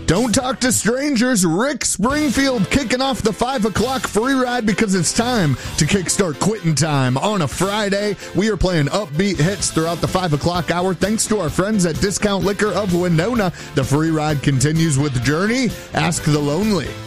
Don't talk to strangers. Rick Springfield kicking off the 5 o'clock free ride because it's time to kickstart quitting time on a Friday. We are playing upbeat hits throughout the 5 o'clock hour. Thanks to our friends at Discount Liquor of Winona. The free ride continues with Journey. Ask the Lonely.